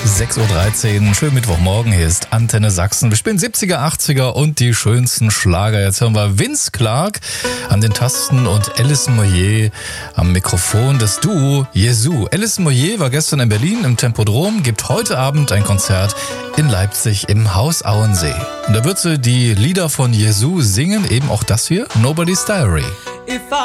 6.13 Uhr, schönen Mittwochmorgen, hier ist Antenne Sachsen. Wir spielen 70er, 80er und die schönsten Schlager. Jetzt hören wir Vince Clarke an den Tasten und Alison Moyet am Mikrofon. Das Duo Jesu. Alison Moyet war gestern in Berlin im Tempodrom, gibt heute Abend ein Konzert in Leipzig im Haus Auensee. Und da wird sie die Lieder von Jesu singen, eben auch das hier, Nobody's Diary.